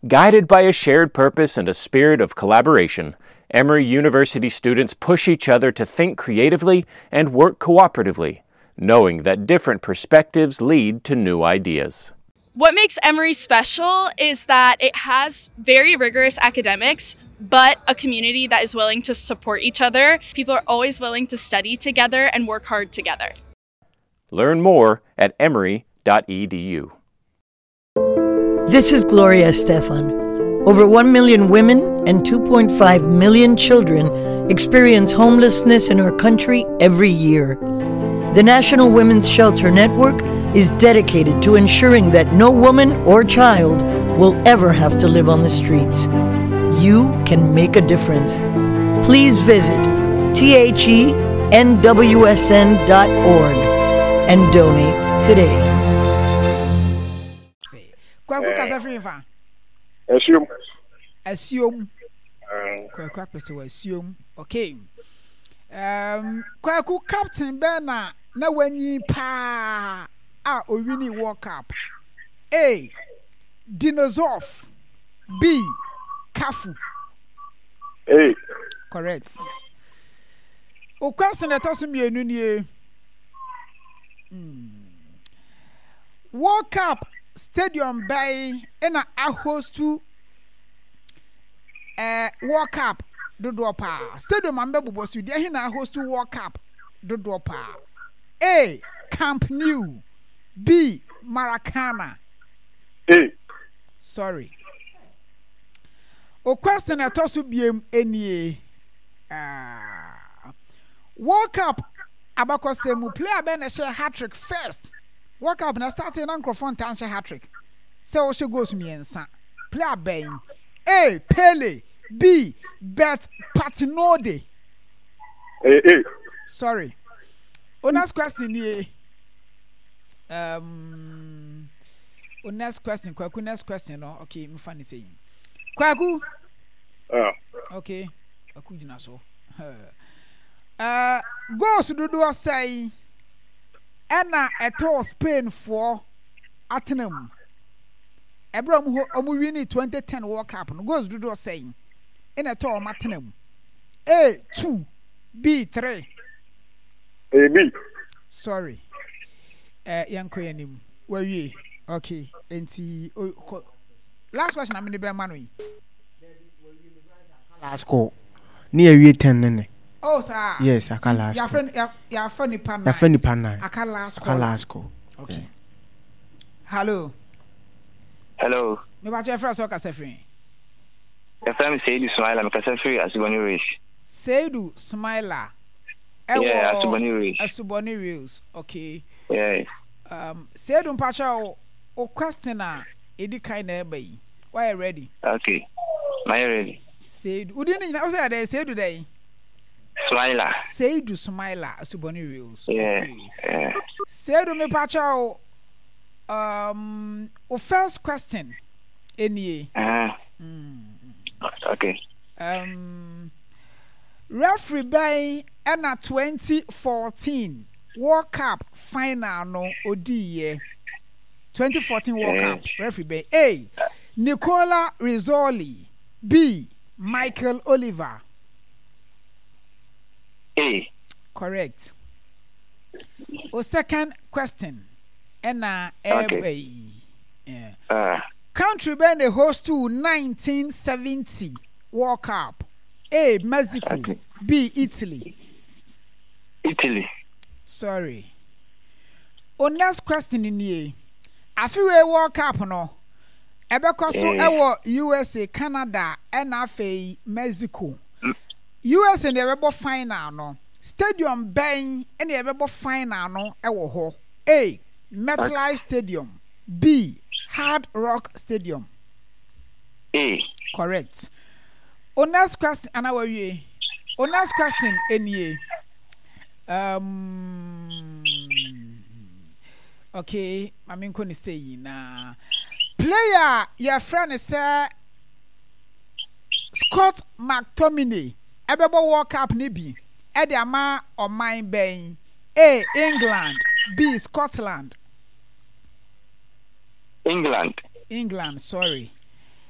Guided by a shared purpose and a spirit of collaboration, Emory University students push each other to think creatively and work cooperatively, knowing that different perspectives lead to new ideas. What makes Emory special is that it has very rigorous academics, but a community that is willing to support each other. People are always willing to study together and work hard together. Learn more at emory.edu. This is Gloria Estefan. Over 1 million women and 2.5 million children experience homelessness in our country every year. The National Women's Shelter Network is dedicated to ensuring that no woman or child will ever have to live on the streets. You can make a difference. Please visit thenwsn.org and donate today. Assume. Assume. Okay. Kwaku Captain Bernard na wenyi pa owini World Cup. A. Dinosaur. B. Kafu. A. Correct. O question that also mienu nie. World Cup Stadium by na a host to World Cup dodo pa. Stadium ambebubo so dia na host to World Cup dodo pa. A. Camp Nou. B. Maracana. A. Sorry. O question that also biem enie. World Cup abakose mu player be na share hat-trick first. World Cup na starting na microphone tan share hat-trick. Say o she goes miensa. Player ben. A. Pele. B. Bet Patinode. A. Sorry. Next question here. Next question. Kwaku next question. No. Okay, me funny saying. Kwaku. Okay. Kwaku dina so. Goes to do say. Ena eto Spain for Atenum. Abraham omu wini 2010 World Cup. No goes to do saying. Ena eto Atenum. A 2. B 3. A B. Sorry. Yanko yanim. Where you? Okay. Enti last question I'm in the bear manui. Last call. Near you 10 nene. Oh sir. Yes, I can last. Your funny pan. Your funny pan. I can last call. Okay. Yeah. Hello. Hello. Me ba chefra so ka sefrin. Your family Seidu Smile, I'm Casafri Asubani Race. Seidu Smile. Yeah, Asubani Race. Asubani Race. Okay. Yeah. Seidu Mpacha o question na edi kind na ebe yi. Why you ready? Okay. My ready. Seidu. Udini na o say there Seidu there. Smile. Seidu Smile Asubani Race. Yeah. Okay. Yeah. Seidu me pacha o first question any. Okay. Referee by na 2014 World Cup final no odiye 2014 World Cup referee by A. Nicola Rizzoli. B. Michael Oliver. A. Correct. O second question na okay. Yeah. Country been the host to 1970 World Cup. A. Mexico. Okay. B. Italy. Italy. Sorry. On next question in here. Afiwe World Cup no. Ebeko so ewo USA, Canada, and afi Mexico. USA the ebo final no. Stadium ben and the ebo final no ewo ho. A. MetLife Stadium. B. Hard Rock Stadium. A. Correct. On next question, Anna we. On next question, any. Okay, I mean, can you say na player your friend is Scott McTominay. Ebebo World Cup ni bi. Ede ama o mine ben. A. England. B. Scotland. England. England, sorry.